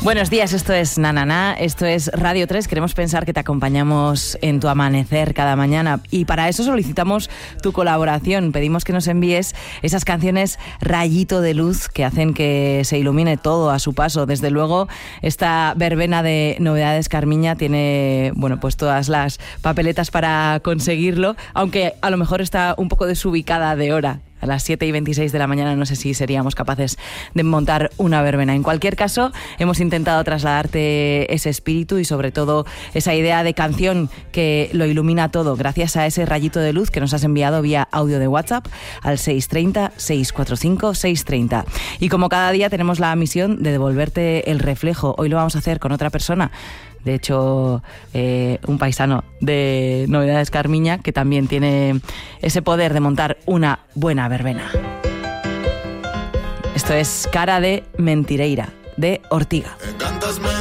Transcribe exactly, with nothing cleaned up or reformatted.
Buenos días, esto es Nananá, esto es Radio tres. Queremos pensar que te acompañamos en tu amanecer cada mañana y para eso solicitamos tu colaboración. Pedimos que nos envíes esas canciones rayito de luz que hacen que se ilumine todo a su paso. Desde luego, esta verbena de Novedades Carmiña tiene, bueno, pues todas las papeletas para conseguirlo, aunque a lo mejor está un poco desubicada de hora. A las siete y veintiséis de la mañana no sé si seríamos capaces de montar una verbena. En cualquier caso, hemos intentado trasladarte ese espíritu y sobre todo esa idea de canción que lo ilumina todo gracias a ese rayito de luz que nos has enviado vía audio de WhatsApp al seis tres cero, seis cuatro cinco, seis tres cero. Y como cada día tenemos la misión de devolverte el reflejo. Hoy lo vamos a hacer con otra persona. De hecho, eh, un paisano de Novedades Carmiña que también tiene ese poder de montar una buena verbena. Esto es Cara de Mentireira, de Ortiga.